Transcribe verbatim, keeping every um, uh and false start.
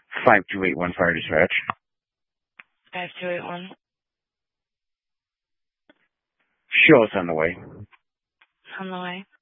five two eight one fire dispatch. five two eight one. Show us on the way. On the way.